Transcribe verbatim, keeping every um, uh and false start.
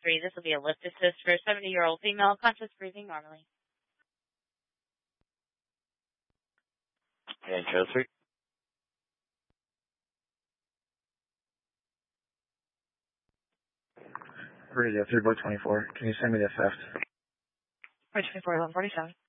three. This will be a lift assist for a seventy-year-old female, conscious, breathing normally. And code three. Radio three boy twenty-four. Can you send me the theft? Boy twenty-four, eleven forty-seven.